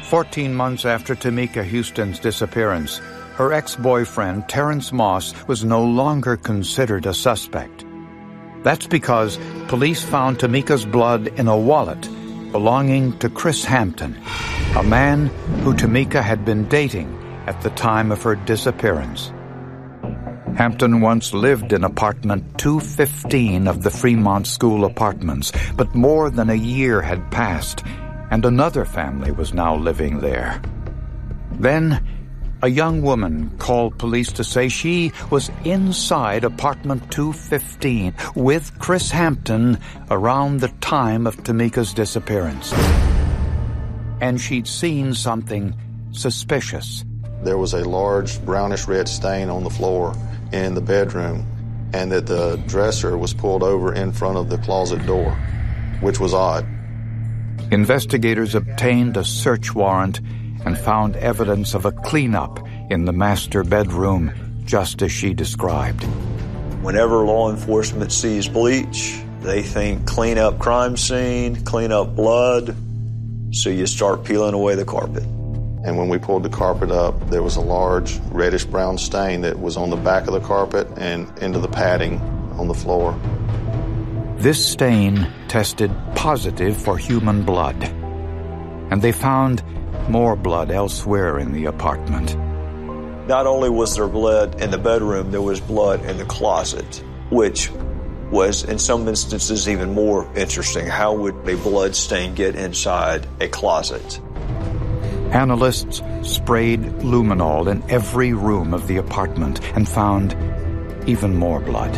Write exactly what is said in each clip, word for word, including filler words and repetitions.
Fourteen months after Tamika Houston's disappearance, her ex-boyfriend, Terrence Moss, was no longer considered a suspect. That's because police found Tamika's blood in a wallet belonging to Chris Hampton, a man who Tamika had been dating at the time of her disappearance. Hampton once lived in apartment two fifteen of the Fremont School Apartments, but more than a year had passed, and another family was now living there. Then, a young woman called police to say she was inside apartment two fifteen with Chris Hampton around the time of Tamika's disappearance. And she'd seen something suspicious. There was a large brownish-red stain on the floor in the bedroom, and that the dresser was pulled over in front of the closet door, which was odd. Investigators obtained a search warrant and found evidence of a cleanup in the master bedroom, just as she described. Whenever law enforcement sees bleach, they think clean up crime scene, clean up blood, so you start peeling away the carpet. And when we pulled the carpet up, there was a large reddish-brown stain that was on the back of the carpet and into the padding on the floor. This stain tested positive for human blood, and they found more blood elsewhere in the apartment. Not only was there blood in the bedroom, there was blood in the closet, which was, in some instances, even more interesting. How would a blood stain get inside a closet? Analysts sprayed luminol in every room of the apartment and found even more blood.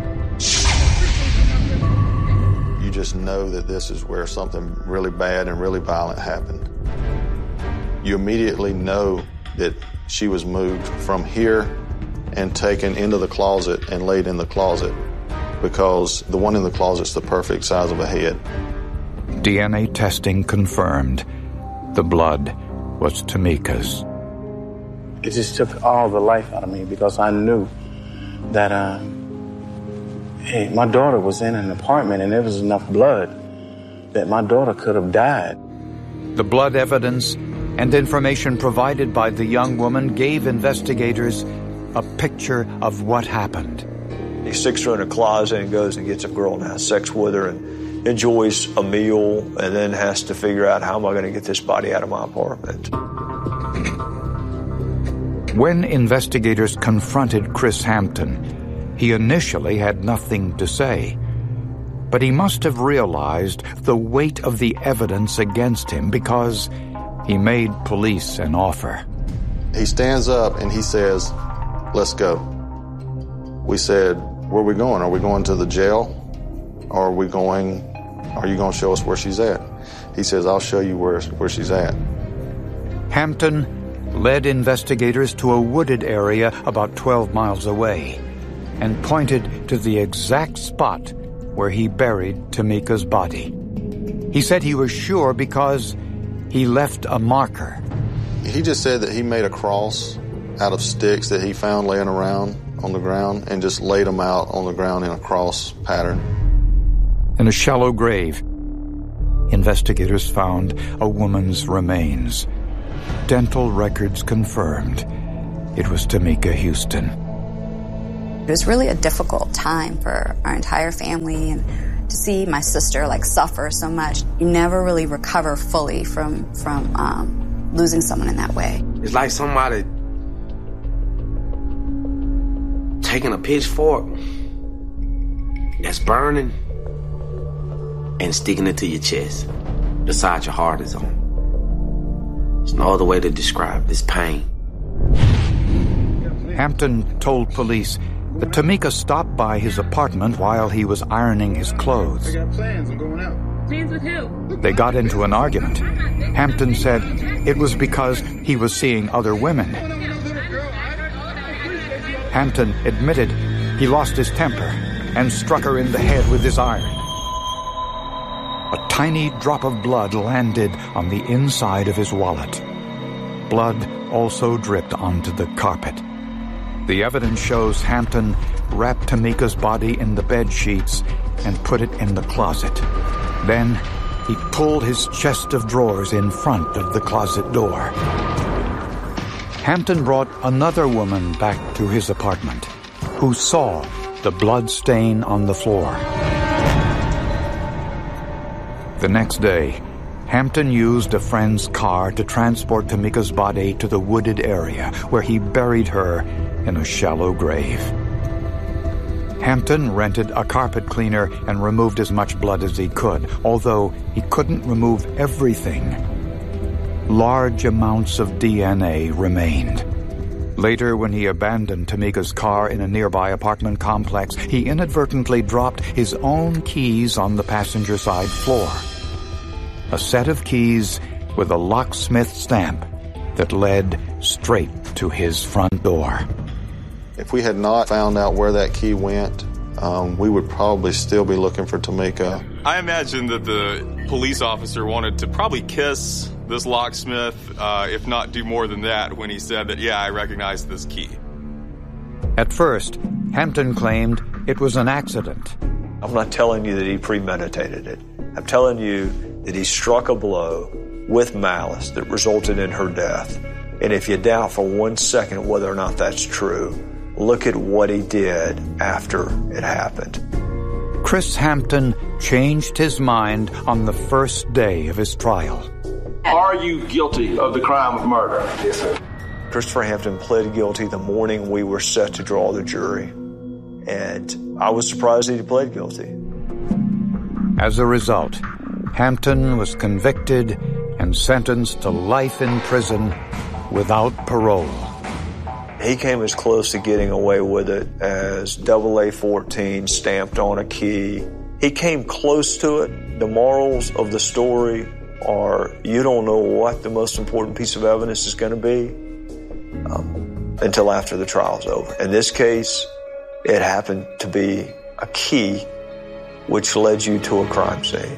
You just know that this is where something really bad and really violent happened. You immediately know that she was moved from here and taken into the closet and laid in the closet, because the one in the closet's the perfect size of a head. D N A testing confirmed the blood was Tamika's. It just took all the life out of me, because I knew that, um, hey, my daughter was in an apartment and there was enough blood that my daughter could have died. The blood evidence and information provided by the young woman gave investigators a picture of what happened. He sticks her in a closet and goes and gets a girl and has sex with her and enjoys a meal, and then has to figure out, how am I going to get this body out of my apartment? When investigators confronted Chris Hampton, he initially had nothing to say. But he must have realized the weight of the evidence against him, because he made police an offer. He stands up and he says, "Let's go." We said, "Where are we going? Are we going to the jail? Or are we going, are you going to show us where she's at?" He says, "I'll show you where, where she's at." Hampton led investigators to a wooded area about twelve miles away and pointed to the exact spot where he buried Tamika's body. He said he was sure because he left a marker. He just said that he made a cross out of sticks that he found laying around on the ground and just laid them out on the ground in a cross pattern. In a shallow grave, investigators found a woman's remains. Dental records confirmed it was Tamika Houston. It was really a difficult time for our entire family, and to see my sister like suffer so much. You never really recover fully from from um, losing someone in that way. It's like somebody taking a pitchfork that's burning and sticking it to your chest. The side your heart is on. There's no other way to describe this pain. Hampton told police that Tamika stopped by his apartment while he was ironing his clothes. I got plans. I'm going out. Plans with who? They got into an argument. Hampton said it was because he was seeing other women. Hampton admitted he lost his temper and struck her in the head with his iron. A tiny drop of blood landed on the inside of his wallet. Blood also dripped onto the carpet. The evidence shows Hampton wrapped Tamika's body in the bed sheets and put it in the closet. Then he pulled his chest of drawers in front of the closet door. Hampton brought another woman back to his apartment, who saw the blood stain on the floor. The next day, Hampton used a friend's car to transport Tamika's body to the wooded area, where he buried her in a shallow grave. Hampton rented a carpet cleaner and removed as much blood as he could, although he couldn't remove everything. Large amounts of D N A remained. Later, when he abandoned Tamika's car in a nearby apartment complex, he inadvertently dropped his own keys on the passenger side floor. A set of keys with a locksmith stamp that led straight to his front door. If we had not found out where that key went, um, we would probably still be looking for Tamika. I imagine that the police officer wanted to probably kiss this locksmith, uh, if not do more than that, when he said that, yeah, I recognize this key. At first, Hampton claimed it was an accident. I'm not telling you that he premeditated it. I'm telling you that he struck a blow with malice that resulted in her death. And if you doubt for one second whether or not that's true, look at what he did after it happened. Chris Hampton changed his mind on the first day of his trial. Are you guilty of the crime of murder? Yes, sir. Christopher Hampton pled guilty the morning we were set to draw the jury. And I was surprised that he pled guilty. As a result, Hampton was convicted and sentenced to life in prison without parole. He came as close to getting away with it as double A fourteen stamped on a key. He came close to it. The morals of the story are you don't know what the most important piece of evidence is going to be um, until after the trial's over. In this case, it happened to be a key which led you to a crime scene.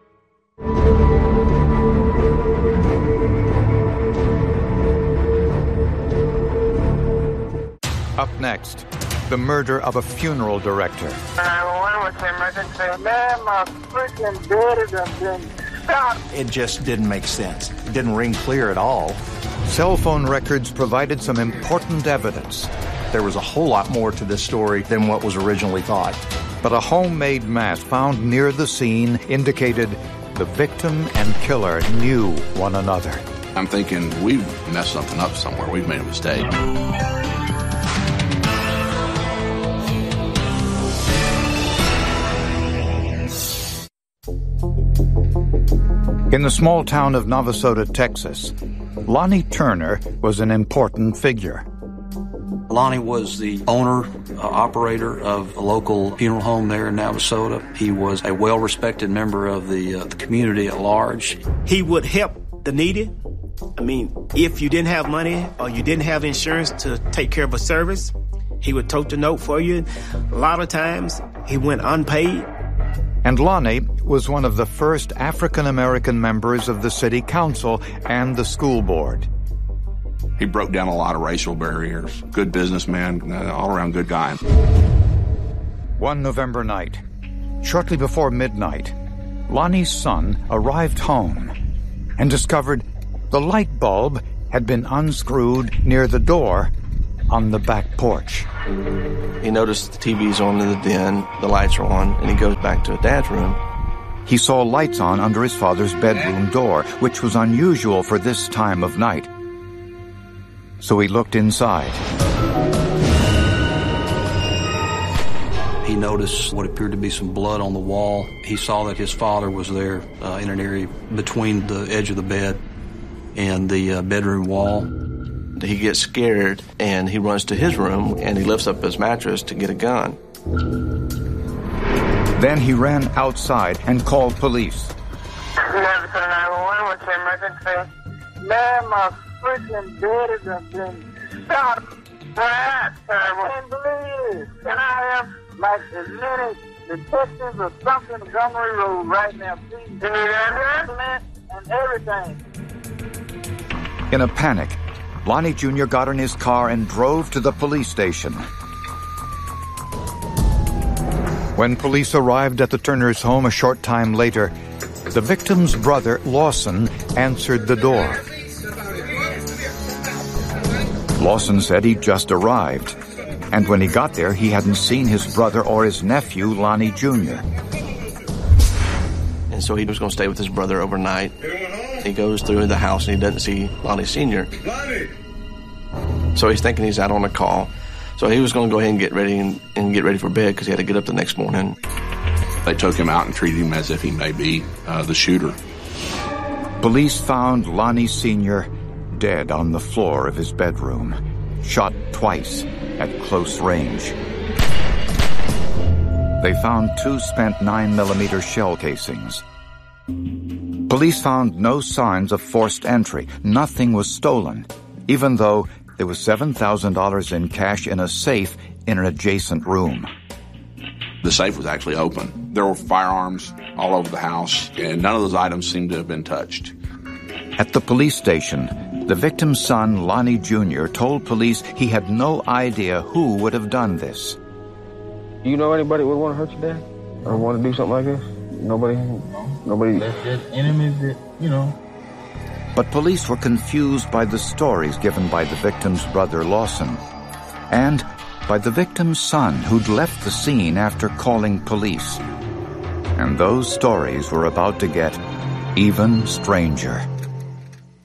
Up next, the murder of a funeral director. nine one one, what's the emergency? Man, my freaking daughter done been shot. It just didn't make sense. It didn't ring clear at all. Cell phone records provided some important evidence. There was a whole lot more to this story than what was originally thought. But a homemade mask found near the scene indicated the victim and killer knew one another. I'm thinking we've messed something up somewhere. We've made a mistake. In the small town of Navasota, Texas, Lonnie Turner was an important figure. Lonnie was the owner, uh, operator of a local funeral home there in Navasota. He was a well-respected member of the, uh, the community at large. He would help the needy. I mean, if you didn't have money or you didn't have insurance to take care of a service, he would tote the note for you. A lot of times, he went unpaid. And Lonnie was one of the first African-American members of the city council and the school board. He broke down a lot of racial barriers. Good businessman, all-around good guy. One November night, shortly before midnight, Lonnie's son arrived home and discovered the light bulb had been unscrewed near the door on the back porch. He noticed the T V's on in the den, the lights are on, and he goes back to his dad's room. He saw lights on under his father's bedroom door, which was unusual for this time of night. So he looked inside. He noticed what appeared to be some blood on the wall. He saw that his father was there uh, in an area between the edge of the bed and the uh, bedroom wall. He gets scared, and he runs to his room, and he lifts up his mattress to get a gun. Then he ran outside and called police. Navasota nine one one, what's the emergency? Man, my freaking daughter done been shot. That's terrible. I can't believe this. Can I have, like, as many detectives or something in Montgomery Road right now, please? You need ambulance and everything. In a panic, Lonnie Junior got in his car and drove to the police station. When police arrived at the Turners' home a short time later, The victim's brother, Lawson, answered the door. Lawson said he'd just arrived, and when he got there, he hadn't seen his brother or his nephew, Lonnie Junior And so he was going to stay with his brother overnight. He goes through the house and he doesn't see Lonnie Senior So he's thinking he's out on a call. So he was going to go ahead and get ready and, and get ready for bed because he had to get up the next morning. They took him out and treated him as if he may be uh, the shooter. Police found Lonnie Senior dead on the floor of his bedroom, shot twice at close range. They found two spent nine millimeter shell casings. Police found no signs of forced entry. Nothing was stolen, even though there was seven thousand dollars in cash in a safe in an adjacent room. The safe was actually open. There were firearms all over the house, and none of those items seemed to have been touched. At the police station, the victim's son, Lonnie Junior, told police he had no idea who would have done this. Do you know anybody would want to hurt your dad? Or want to do something like this? Nobody? Nobody? That's just enemies that, you know. But police were confused by the stories given by the victim's brother, Lawson, and by the victim's son, who'd left the scene after calling police. And those stories were about to get even stranger.